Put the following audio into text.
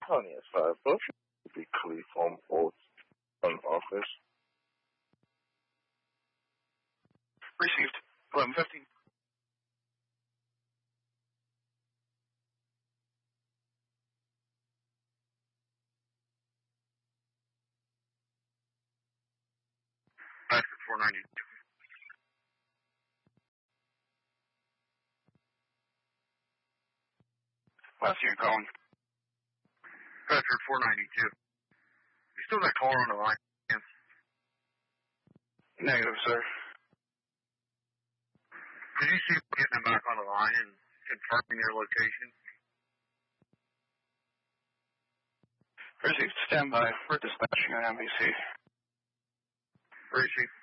Pontius 5, Bush. Be Khalif from Old office. Received. 11:15. Bedford 492. Last year calling. Bedford 492. You still got caller on the line? Yeah. Negative, sir. Could you see getting them back on the line and confirming your location? Received. Stand by. We're dispatching on NBC. Received.